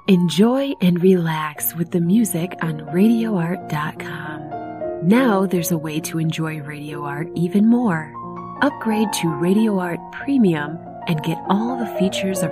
Enjoy and relax with the music on RadioArt.com. Now there's a way to enjoy Radio Art even more. Upgrade to Radio Art Premium and get all the features of